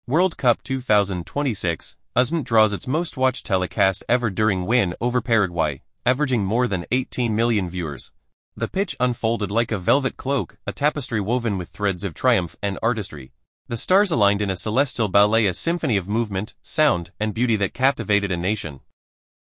World Cup 2026, USMNT draws its most-watched telecast ever during win over Paraguay, averaging more than 18 million viewers. The pitch unfolded like a velvet cloak, a tapestry woven with threads of triumph and artistry. The stars aligned in a celestial ballet, a symphony of movement, sound, and beauty that captivated a nation.